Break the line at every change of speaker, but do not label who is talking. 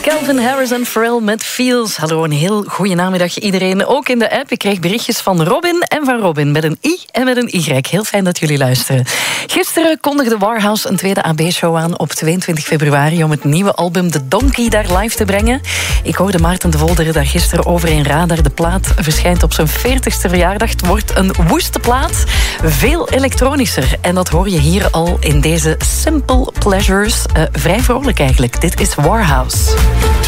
Calvin Harris en Pharrell met Feels. Hallo, een heel goede namiddag iedereen. Ook in de app. Ik kreeg berichtjes van Robin en van Robin. Met een I en met een Y. Heel fijn dat jullie luisteren. Gisteren kondigde Warhouse een tweede AB-show aan op 22 februari... om het nieuwe album The Donkey daar live te brengen. Ik hoorde Maarten de Volderen daar gisteren over in Radar. De plaat verschijnt op zijn 40ste verjaardag. Het wordt een woeste plaat. Veel elektronischer. En dat hoor je hier al in deze Simple Pleasures. Vrij vrolijk eigenlijk. Dit is Warhouse.